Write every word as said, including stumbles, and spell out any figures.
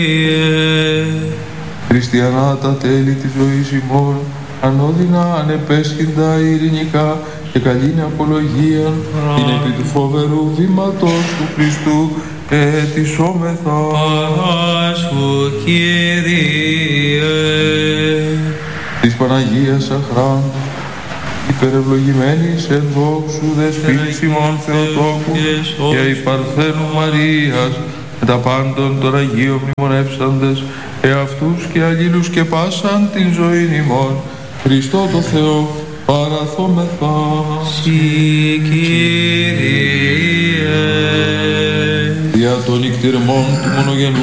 Χριστιανά τα τέλη της ζωής ημών, ανώδυνα, ανεπέσχυντα, ειρηνικά και καλήν απολογία, είναι επί του φοβερού βήματος του Χριστού ετισόμεθα. Παράσου, Κύριε. Της Παναγίας αχράντου, υπερευλογημένης εν δόξου δεσπίνης ημών Θεοτόκου και η Παρθένου Μαρίας, με τα πάντων των Αγίων μνημονεύσαντες, εαυτούς και αλλήλους και πάσαν την ζωήν ημών, Χριστό το Θεό παραθόμεθα. Συ, Κύριε. Δια των νυκτυρμών του μονογενού